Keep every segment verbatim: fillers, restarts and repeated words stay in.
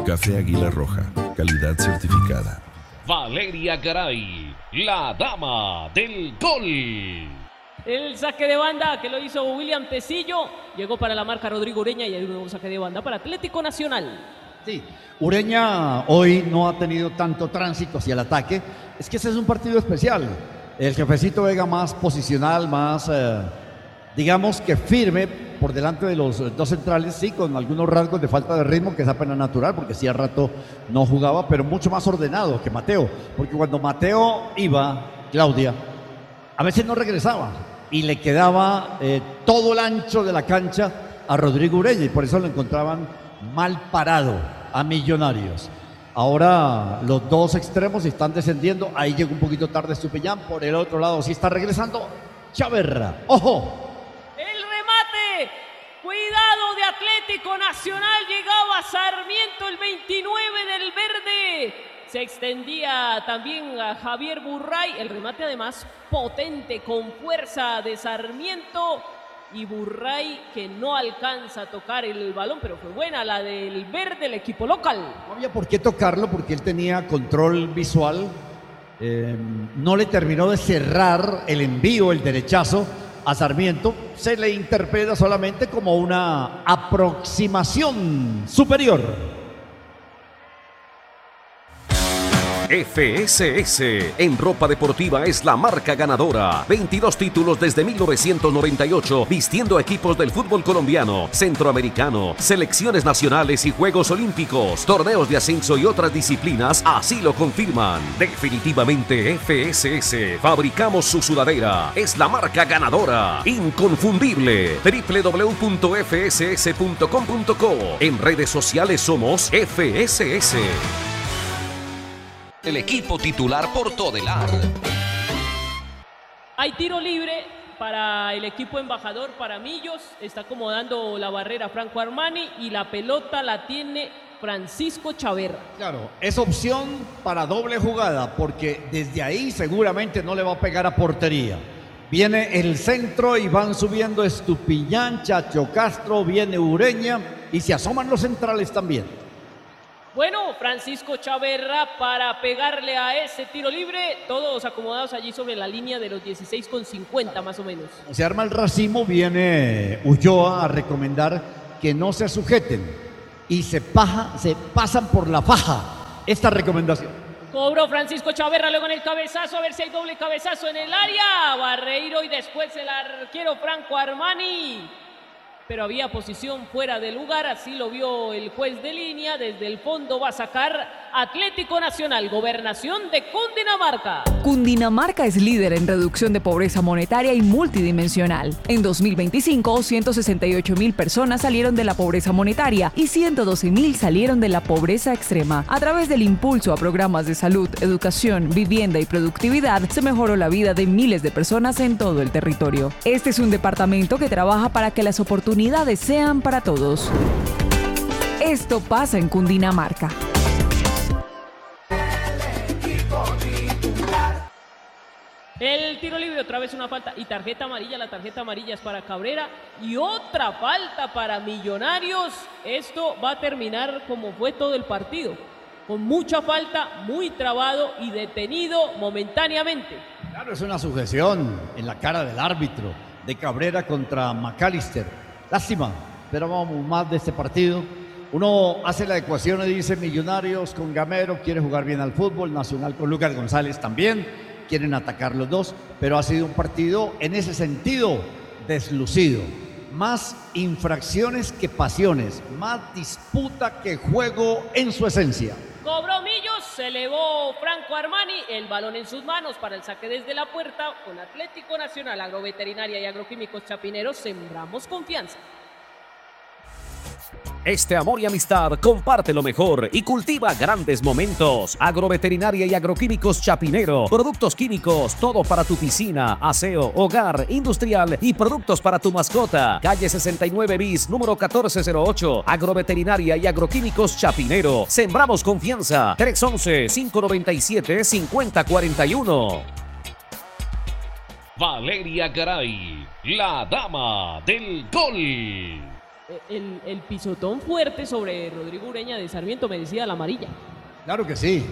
Café Águila Roja, calidad certificada. Valeria Garay, la dama del gol. El saque de banda que lo hizo William Tecillo llegó para la marca Rodrigo Ureña y hay un nuevo saque de banda para Atlético Nacional. Sí, Ureña hoy no ha tenido tanto tránsito hacia el ataque. Es que ese es un partido especial. El Jefecito Vega más posicional, más, eh, digamos que firme por delante de los dos centrales, sí, con algunos rasgos de falta de ritmo, que es apenas natural, porque sí al rato no jugaba, pero mucho más ordenado que Mateo. Porque cuando Mateo iba, Claudia, a veces no regresaba y le quedaba eh, todo el ancho de la cancha a Rodrigo Ureña y por eso lo encontraban mal parado a Millonarios. Ahora los dos extremos están descendiendo, ahí llegó un poquito tarde Estupiñán, por el otro lado sí está regresando Chaverra. ¡Ojo! El remate, cuidado de Atlético Nacional, llegaba Sarmiento, el veintinueve del verde. Se extendía también a Javier Burray, el remate además potente, con fuerza de Sarmiento. Y Burray que no alcanza a tocar el balón, pero fue buena la del verde, el equipo local. No había por qué tocarlo porque él tenía control visual, eh, no le terminó de cerrar el envío, el derechazo a Sarmiento, se le interpreta solamente como una aproximación superior. F S S en ropa deportiva es la marca ganadora. veintidós títulos desde mil novecientos noventa y ocho, vistiendo equipos del fútbol colombiano, centroamericano, selecciones nacionales y Juegos Olímpicos, torneos de ascenso y otras disciplinas, así lo confirman. Definitivamente F S S, fabricamos su sudadera, es la marca ganadora, inconfundible. doble u doble u doble u punto efe ese ese punto com punto co. En redes sociales somos F S S. El equipo titular por Todelar. Hay tiro libre para el equipo embajador, para Millos. Está acomodando la barrera Franco Armani y la pelota la tiene Francisco Chaverra. Claro, es opción para doble jugada porque desde ahí seguramente no le va a pegar a portería. Viene el centro y van subiendo Estupiñán, Chacho Castro, viene Ureña y se asoman los centrales también. Bueno, Francisco Chaverra para pegarle a ese tiro libre, todos acomodados allí sobre la línea de los dieciséis con cincuenta más o menos. Se arma el racimo, viene Ulloa a recomendar que no se sujeten y se, paja, se pasan por la faja esta recomendación. Cobró Francisco Chaverra luego en el cabezazo, a ver si hay doble cabezazo en el área. Barreiro y después el arquero Franco Armani. Pero había posición fuera de lugar, así lo vio el juez de línea. Desde el fondo va a sacar Atlético Nacional, Gobernación de Cundinamarca. Cundinamarca es líder en reducción de pobreza monetaria y multidimensional. En dos mil veinticinco, ciento sesenta y ocho mil personas salieron de la pobreza monetaria y ciento doce mil salieron de la pobreza extrema. A través del impulso a programas de salud, educación, vivienda y productividad, se mejoró la vida de miles de personas en todo el territorio. Este es un departamento que trabaja para que las oportunidades Unidades sean para todos. Esto pasa en Cundinamarca. El tiro libre, otra vez una falta y tarjeta amarilla. La tarjeta amarilla es para Cabrera y otra falta para Millonarios. Esto va a terminar como fue todo el partido, con mucha falta, muy trabado y detenido momentáneamente. Claro, es una sujeción en la cara del árbitro de Cabrera contra McAllister. Lástima, pero vamos más de este partido. Uno hace la ecuación y dice Millonarios con Gamero quiere jugar bien al fútbol, Nacional con Lucas González también, quieren atacar los dos, pero ha sido un partido en ese sentido deslucido. Más infracciones que pasiones, más disputa que juego en su esencia. Cobró Millos, se elevó Franco Armani, el balón en sus manos para el saque desde la puerta. Con Atlético Nacional, Agroveterinaria y Agroquímicos Chapinero, sembramos confianza. Este amor y amistad comparte lo mejor y cultiva grandes momentos. Agroveterinaria y Agroquímicos Chapinero. Productos químicos, todo para tu piscina, aseo, hogar, industrial y productos para tu mascota. Calle sesenta y nueve bis, número catorce cero ocho. Agroveterinaria y Agroquímicos Chapinero. Sembramos confianza. tres once, cinco noventa y siete, cincuenta cuarenta y uno. Valeria Garay, la dama del gol. El, el pisotón fuerte sobre Rodrigo Ureña de Sarmiento merecía la amarilla. Claro que sí.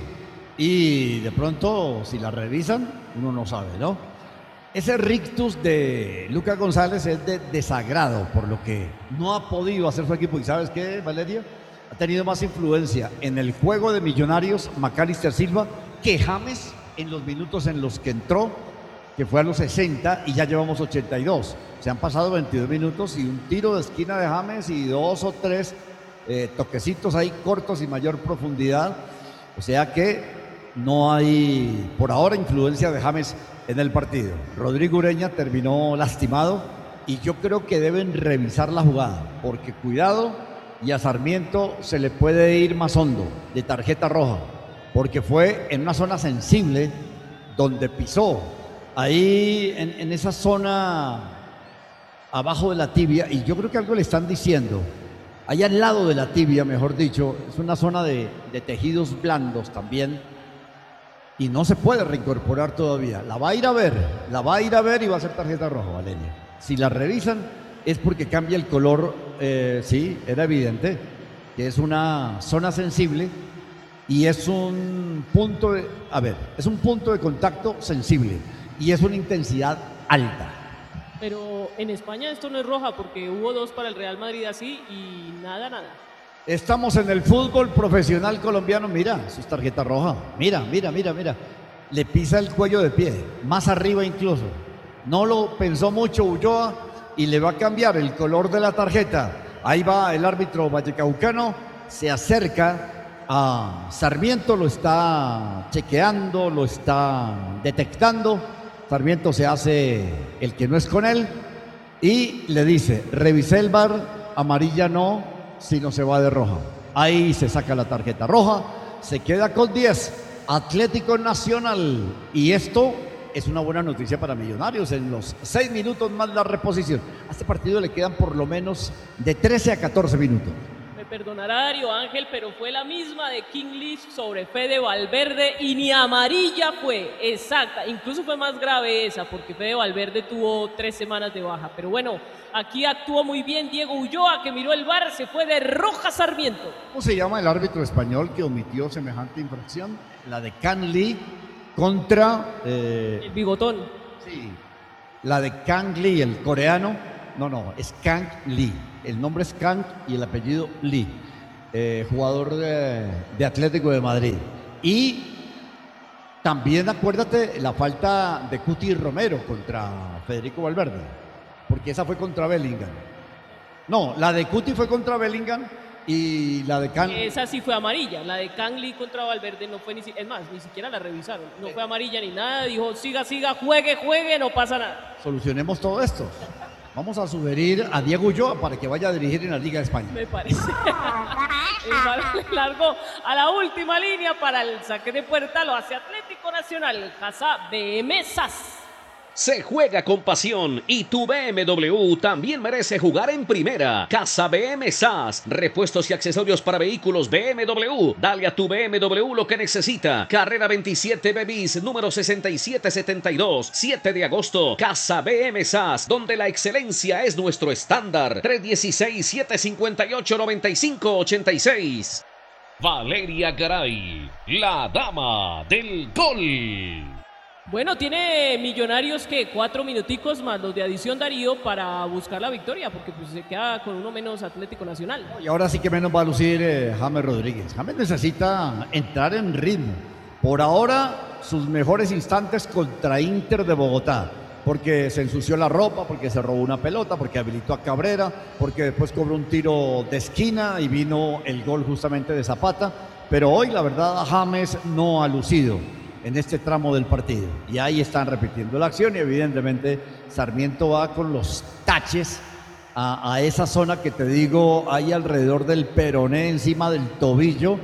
Y de pronto, si la revisan, uno no sabe, ¿no? Ese rictus de Lucas González es de desagrado por lo que no ha podido hacer su equipo. ¿Y sabes qué, Valeria? Ha tenido más influencia en el juego de Millonarios Macalister Silva que James en los minutos en los que entró, que fue a los sesenta y ya llevamos ochenta y dos. Se han pasado veintidós minutos y un tiro de esquina de James y dos o tres eh, toquecitos ahí cortos y mayor profundidad. O sea que no hay por ahora influencia de James en el partido. Rodrigo Ureña terminó lastimado y yo creo que deben revisar la jugada, porque cuidado, y a Sarmiento se le puede ir más hondo de tarjeta roja, porque fue en una zona sensible donde pisó, ahí en, en esa zona abajo de la tibia, y yo creo que algo le están diciendo, ahí al lado de la tibia, mejor dicho, es una zona de, de tejidos blandos también, y no se puede reincorporar todavía. La va a ir a ver, la va a ir a ver y va a ser tarjeta roja, Valeria. Si la revisan es porque cambia el color, eh, sí, era evidente, que es una zona sensible y es un punto de, a ver, es un punto de contacto sensible y es una intensidad alta. Pero en España esto no es roja porque hubo dos para el Real Madrid así y nada, nada. Estamos en el fútbol profesional colombiano, mira, eso es tarjeta roja, mira, mira, mira, mira, le pisa el cuello de pie, más arriba incluso, no lo pensó mucho Ulloa y le va a cambiar el color de la tarjeta. Ahí va el árbitro vallecaucano, se acerca a Sarmiento, lo está chequeando, lo está detectando. Sarmiento se hace el que no es con él y le dice, revisé el V A R, amarilla no, si no se va de roja. Ahí se saca la tarjeta roja, se queda con diez, Atlético Nacional. Y esto es una buena noticia para Millonarios. En los seis minutos más la reposición. A este partido le quedan por lo menos de trece a catorce minutos. Me perdonará Darío Ángel, pero fue la misma de King Lee sobre Fede Valverde y ni amarilla fue, exacta, incluso fue más grave esa porque Fede Valverde tuvo tres semanas de baja, pero bueno, aquí actuó muy bien Diego Ulloa que miró el V A R, se fue de roja Sarmiento. ¿Cómo se llama el árbitro español que omitió semejante infracción? La de Kang Lee contra... Eh, el bigotón. Sí, la de Kang Lee, el coreano, no, no, es Kang Lee. El nombre es Kang y el apellido Lee, eh, jugador de, de Atlético de Madrid. Y también acuérdate la falta de Cuti Romero contra Federico Valverde, porque esa fue contra Bellingham. No, la de Cuti fue contra Bellingham y la de Kang... Esa sí fue amarilla, la de Kang Lee contra Valverde no fue ni es más, ni siquiera la revisaron, no fue amarilla ni nada, dijo siga, siga, juegue, juegue, no pasa nada. Solucionemos todo esto. Vamos a sugerir a Diego Ulloa para que vaya a dirigir en la Liga de España. Me parece. El balón le largó a la última línea para el saque de puerta, lo hace Atlético Nacional, Casa B M S A S. Se juega con pasión y tu B M W también merece jugar en primera. Casa B M S A S, repuestos y accesorios para vehículos B M W. Dale a tu B M W lo que necesita. Carrera veintisiete B bis, número sesenta y siete setenta y dos, siete de agosto. Casa B M S A S, donde la excelencia es nuestro estándar. tres uno seis, siete cinco ocho, nueve cinco ocho seis. Valeria Garay, la dama del gol. Bueno, tiene Millonarios que cuatro minuticos más los de adición Darío para buscar la victoria, porque pues se queda con uno menos Atlético Nacional. Y ahora sí que menos va a lucir eh, James Rodríguez. James necesita entrar en ritmo. Por ahora, sus mejores instantes contra Inter de Bogotá, porque se ensució la ropa, porque se robó una pelota, porque habilitó a Cabrera, porque después cobró un tiro de esquina y vino el gol justamente de Zapata. Pero hoy, la verdad, James no ha lucido en este tramo del partido. Y ahí están repitiendo la acción y evidentemente Sarmiento va con los taches a, a esa zona que te digo, ahí alrededor del peroné, encima del tobillo,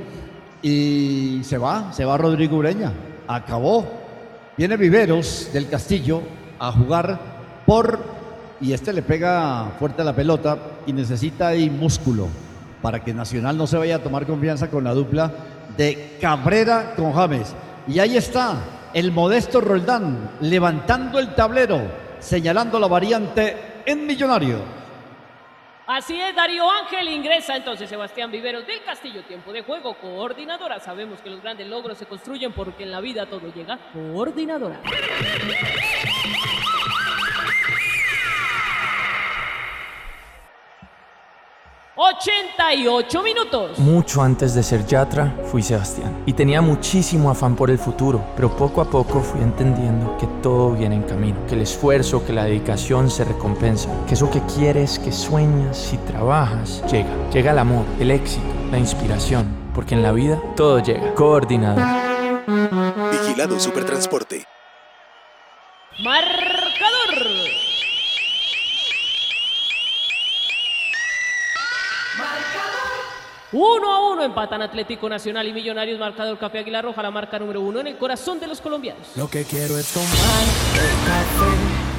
y se va, se va Rodrigo Ureña. Acabó. Viene Viveros del Castillo a jugar por... y este le pega fuerte a la pelota y necesita ahí músculo para que Nacional no se vaya a tomar confianza con la dupla de Cabrera con James. Y ahí está el modesto Roldán levantando el tablero, señalando la variante en Millonario. Así es, Darío Ángel. Ingresa entonces Sebastián Viveros del Castillo. Tiempo de juego, coordinadora. Sabemos que los grandes logros se construyen porque en la vida todo llega. Coordinadora. ochenta y ocho minutos. Mucho antes de ser Yatra, fui Sebastián. Y tenía muchísimo afán por el futuro, pero poco a poco fui entendiendo que todo viene en camino, que el esfuerzo, que la dedicación se recompensa, que eso que quieres, que sueñas, si trabajas, llega. Llega el amor, el éxito, la inspiración, porque en la vida todo llega. Coordinador. Vigilado Supertransporte. Marcador. Uno a uno empatan Atlético Nacional y Millonarios. Marcador Café Águila Roja, la marca número uno en el corazón de los colombianos. Lo que quiero es tomar el café